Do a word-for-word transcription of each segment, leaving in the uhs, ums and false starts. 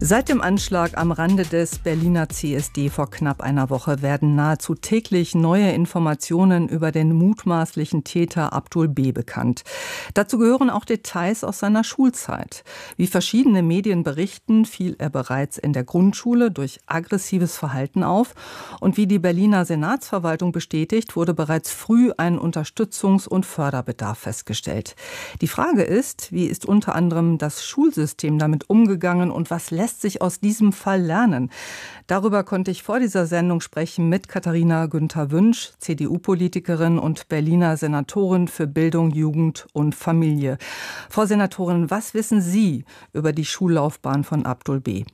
Seit dem Anschlag am Rande des Berliner C S D vor knapp einer Woche werden nahezu täglich neue Informationen über den mutmaßlichen Täter Abdul B. bekannt. Dazu gehören auch Details aus seiner Schulzeit. Wie verschiedene Medien berichten, fiel er bereits in der Grundschule durch aggressives Verhalten auf. Und wie die Berliner Senatsverwaltung bestätigt, wurde bereits früh ein Unterstützungs- und Förderbedarf festgestellt. Die Frage ist, wie ist unter anderem das Schulsystem damit umgegangen und was lässt sich aus diesem Fall lernen? Darüber konnte ich vor dieser Sendung sprechen mit Katharina Günther-Wünsch, C D U-Politikerin und Berliner Senatorin für Bildung, Jugend und Familie. Frau Senatorin, was wissen Sie über die Schullaufbahn von Abdul B.?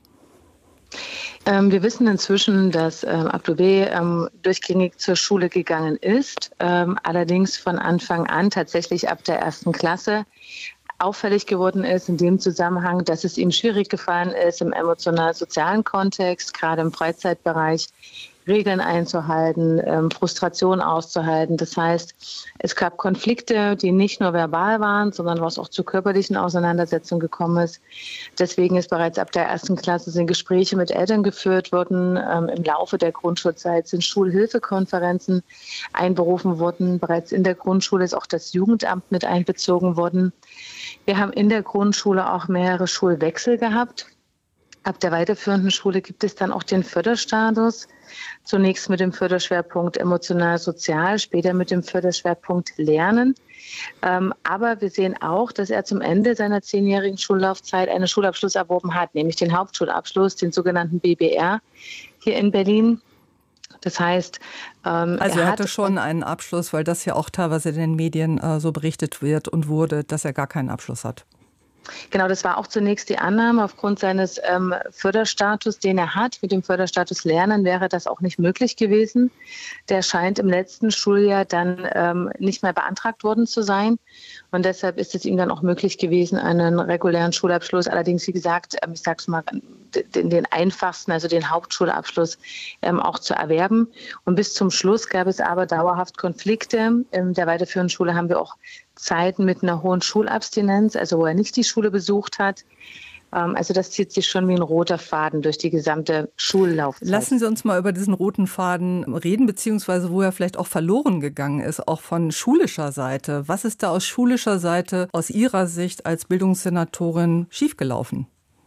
Ähm, wir wissen inzwischen, dass ähm, Abdul B. Ähm, durchgängig zur Schule gegangen ist, ähm, allerdings von Anfang an, tatsächlich ab der ersten Klasse, auffällig geworden ist in dem Zusammenhang, dass es ihm schwierig gefallen ist, im emotional-sozialen Kontext, gerade im Freizeitbereich, Regeln einzuhalten, ähm, Frustration auszuhalten. Das heißt, es gab Konflikte, die nicht nur verbal waren, sondern was auch zu körperlichen Auseinandersetzungen gekommen ist. Deswegen ist bereits ab der ersten Klasse sind Gespräche mit Eltern geführt worden. Ähm, Im Laufe der Grundschulzeit sind Schulhilfekonferenzen einberufen worden. Bereits in der Grundschule ist auch das Jugendamt mit einbezogen worden. Wir haben in der Grundschule auch mehrere Schulwechsel gehabt. Ab der weiterführenden Schule gibt es dann auch den Förderstatus. Zunächst mit dem Förderschwerpunkt emotional-sozial, später mit dem Förderschwerpunkt Lernen. Ähm, aber wir sehen auch, dass er zum Ende seiner zehnjährigen Schullaufzeit einen Schulabschluss erworben hat, nämlich den Hauptschulabschluss, den sogenannten B B R hier in Berlin. Das heißt, ähm, also er, er hatte schon einen Abschluss, weil das ja auch teilweise in den Medien äh, so berichtet wird und wurde, dass er gar keinen Abschluss hat. Genau, das war auch zunächst die Annahme. Aufgrund seines ähm, Förderstatus, den er hat, mit dem Förderstatus Lernen, wäre das auch nicht möglich gewesen. Der scheint im letzten Schuljahr dann ähm, nicht mehr beantragt worden zu sein. Und deshalb ist es ihm dann auch möglich gewesen, einen regulären Schulabschluss, allerdings, wie gesagt, ähm, ich sage es mal, den, den einfachsten, also den Hauptschulabschluss, ähm, auch zu erwerben. Und bis zum Schluss gab es aber dauerhaft Konflikte. In der weiterführenden Schule haben wir auch Zeiten mit einer hohen Schulabstinenz, also wo er nicht die Schule besucht hat. Also das zieht sich schon wie ein roter Faden durch die gesamte Schullaufzeit. Lassen Sie uns mal über diesen roten Faden reden, beziehungsweise wo er vielleicht auch verloren gegangen ist, auch von schulischer Seite. Was ist da aus schulischer Seite aus Ihrer Sicht als Bildungssenatorin schiefgelaufen?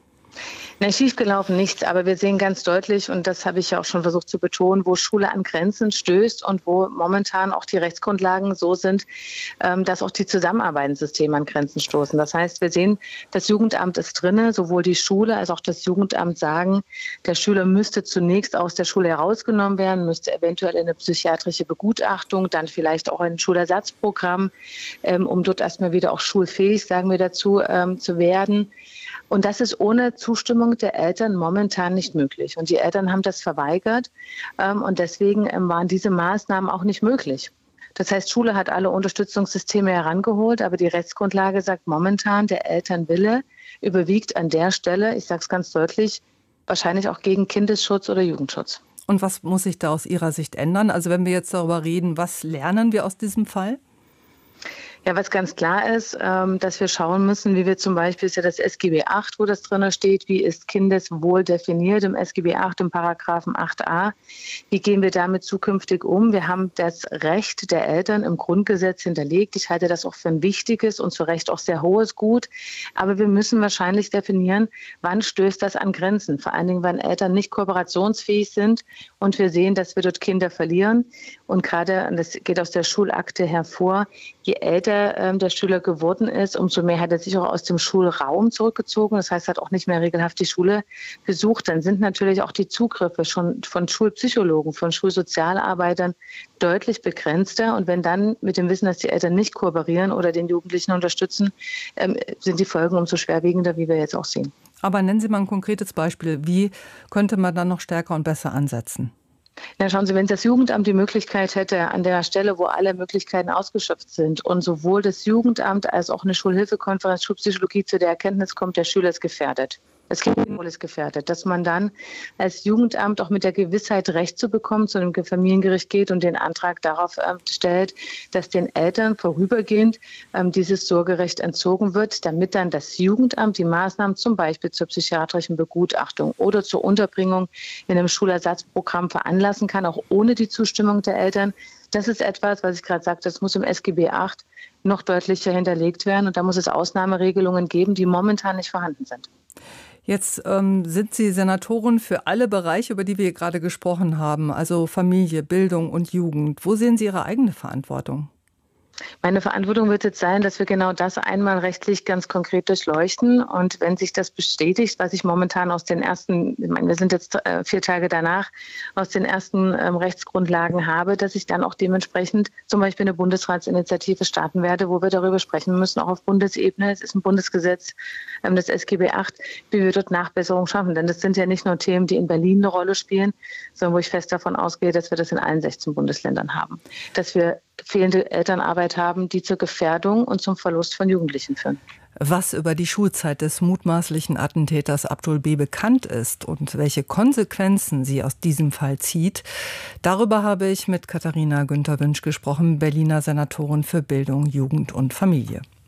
Na, schiefgelaufen nichts, aber wir sehen ganz deutlich, und das habe ich ja auch schon versucht zu betonen, wo Schule an Grenzen stößt und wo momentan auch die Rechtsgrundlagen so sind, dass auch die Zusammenarbeitssysteme an Grenzen stoßen. Das heißt, wir sehen, das Jugendamt ist drin, sowohl die Schule als auch das Jugendamt sagen, der Schüler müsste zunächst aus der Schule herausgenommen werden, müsste eventuell in eine psychiatrische Begutachtung, dann vielleicht auch ein Schulersatzprogramm, um dort erstmal wieder auch schulfähig, sagen wir dazu, zu werden. Und das ist ohne Zustimmung der Eltern momentan nicht möglich. Und die Eltern haben das verweigert. Und deswegen waren diese Maßnahmen auch nicht möglich. Das heißt, Schule hat alle Unterstützungssysteme herangeholt, aber die Rechtsgrundlage sagt momentan, der Elternwille überwiegt an der Stelle, ich sage es ganz deutlich, wahrscheinlich auch gegen Kindesschutz oder Jugendschutz. Und was muss sich da aus Ihrer Sicht ändern? Also wenn wir jetzt darüber reden, was lernen wir aus diesem Fall? Ja, was ganz klar ist, ähm, dass wir schauen müssen, wie wir zum Beispiel, ist ja das S G B acht, wo das drin steht, wie ist Kindeswohl definiert im S G B acht, im Paragraphen acht a. Wie gehen wir damit zukünftig um? Wir haben das Recht der Eltern im Grundgesetz hinterlegt. Ich halte das auch für ein wichtiges und zu Recht auch sehr hohes Gut. Aber wir müssen wahrscheinlich definieren, wann stößt das an Grenzen? Vor allen Dingen, wenn Eltern nicht kooperationsfähig sind und wir sehen, dass wir dort Kinder verlieren. Und gerade, und das geht aus der Schulakte hervor, je älter der Schüler geworden ist, umso mehr hat er sich auch aus dem Schulraum zurückgezogen. Das heißt, er hat auch nicht mehr regelhaft die Schule besucht. Dann sind natürlich auch die Zugriffe schon von Schulpsychologen, von Schulsozialarbeitern deutlich begrenzter. Und wenn dann mit dem Wissen, dass die Eltern nicht kooperieren oder den Jugendlichen unterstützen, sind die Folgen umso schwerwiegender, wie wir jetzt auch sehen. Aber nennen Sie mal ein konkretes Beispiel. Wie könnte man dann noch stärker und besser ansetzen? Ja, schauen Sie, wenn das Jugendamt die Möglichkeit hätte, an der Stelle, wo alle Möglichkeiten ausgeschöpft sind und sowohl das Jugendamt als auch eine Schulhilfekonferenz Schulpsychologie zu der Erkenntnis kommt, der Schüler ist gefährdet. Es gibt Wohl ist gefährdet, dass man dann als Jugendamt auch mit der Gewissheit, Recht zu bekommen, zu einem Familiengericht geht und den Antrag darauf äh, stellt, dass den Eltern vorübergehend ähm, dieses Sorgerecht entzogen wird, damit dann das Jugendamt die Maßnahmen zum Beispiel zur psychiatrischen Begutachtung oder zur Unterbringung in einem Schulersatzprogramm veranlassen kann, auch ohne die Zustimmung der Eltern. Das ist etwas, was ich gerade sagte, das muss im S G B acht noch deutlicher hinterlegt werden. Und da muss es Ausnahmeregelungen geben, die momentan nicht vorhanden sind. Jetzt ähm, sind Sie Senatorin für alle Bereiche, über die wir gerade gesprochen haben, also Familie, Bildung und Jugend. Wo sehen Sie Ihre eigene Verantwortung? Meine Verantwortung wird jetzt sein, dass wir genau das einmal rechtlich ganz konkret durchleuchten. Und wenn sich das bestätigt, was ich momentan aus den ersten, ich meine, wir sind jetzt äh, vier Tage danach, aus den ersten ähm, Rechtsgrundlagen habe, dass ich dann auch dementsprechend zum Beispiel eine Bundesratsinitiative starten werde, wo wir darüber sprechen müssen, auch auf Bundesebene. Es ist ein Bundesgesetz, ähm, das S G B acht, wie wir dort Nachbesserungen schaffen. Denn das sind ja nicht nur Themen, die in Berlin eine Rolle spielen, sondern wo ich fest davon ausgehe, dass wir das in allen sechzehn Bundesländern haben. Dass wir fehlende Elternarbeit haben, die zur Gefährdung und zum Verlust von Jugendlichen führen. Was über die Schulzeit des mutmaßlichen Attentäters Abdul B. bekannt ist und welche Konsequenzen sie aus diesem Fall zieht, darüber habe ich mit Katharina Günther-Wünsch gesprochen, Berliner Senatorin für Bildung, Jugend und Familie.